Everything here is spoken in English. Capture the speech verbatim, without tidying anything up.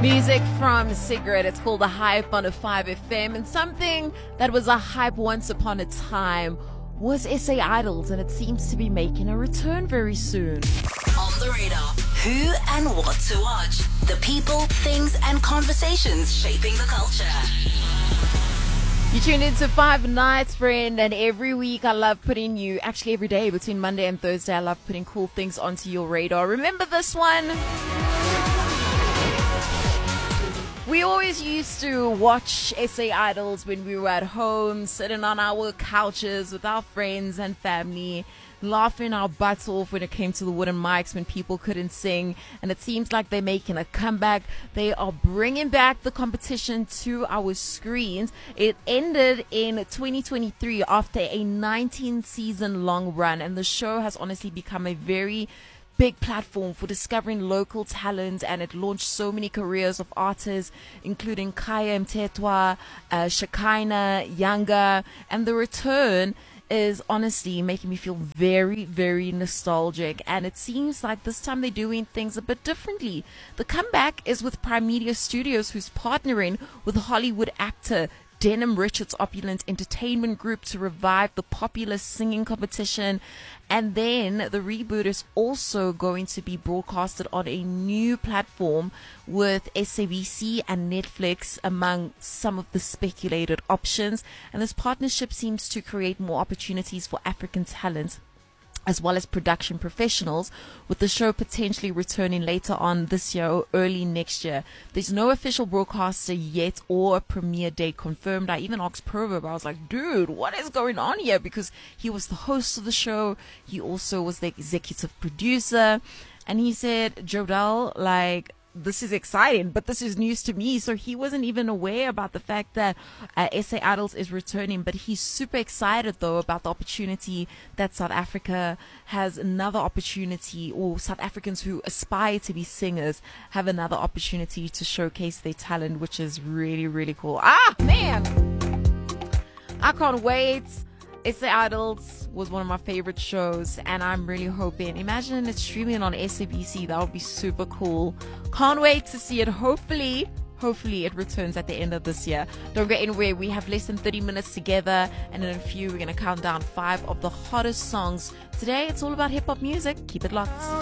Music from Sigrid. It's called The Hype on a five F M. And something that was a hype once upon a time was S A Idols, and it seems to be making a return very soon. On the radar, who and what to watch. The people, things, and conversations shaping the culture. You tuned into Five Nights, friend, and every week I love putting you, actually every day between Monday and Thursday, I love putting cool things onto your radar. Remember this one? We always used to watch S A Idols when we were at home, sitting on our couches with our friends and family, laughing our butts off when it came to the wooden mics when people couldn't sing. And it seems like they're making a comeback. They are bringing back the competition to our screens. It ended in twenty twenty-three after a nineteen season long run, and the show has honestly become a very big platform for discovering local talent, and it launched so many careers of artists, including Kaya Mtetwa, uh, Shekinah, Younger, and the return is honestly making me feel very, very nostalgic. And it seems like this time they're doing things a bit differently. The comeback is with Prime Media Studios, who's partnering with Hollywood actor Denham Richards' Opulent Entertainment Group to revive the popular singing competition. And then the reboot is also going to be broadcasted on a new platform with S A B C and Netflix among some of the speculated options. And this partnership seems to create more opportunities for African talent as well as production professionals, with the show potentially returning later on this year or early next year. There's no official broadcaster yet or a premiere date confirmed. I even asked Proverb, I was like, dude, what is going on here? Because he was the host of the show. He also was the executive producer. And he said, Jodel, like, this is exciting, but this is news to me. So he wasn't even aware about the fact that uh, S A Idols is returning, but he's super excited though about the opportunity that South Africa has another opportunity, or South Africans who aspire to be singers have another opportunity to showcase their talent, which is really, really cool. Ah, man, I can't wait. S A Idols was one of my favorite shows, and I'm really hoping, imagine it's streaming on S A B C. That would be super cool. Can't wait to see it. Hopefully, hopefully it returns at the end of this year. Don't go anywhere. We have less than thirty minutes together, and in a few, we're going to count down five of the hottest songs. Today, it's all about hip hop music. Keep it locked.